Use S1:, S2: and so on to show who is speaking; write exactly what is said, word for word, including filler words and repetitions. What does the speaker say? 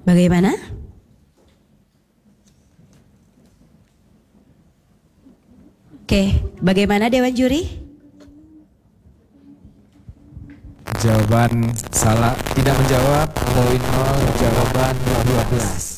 S1: Bagaimana? Oke, bagaimana Dewan Juri?
S2: Jawaban salah, tidak menjawab, poin nol, jawaban dua belas.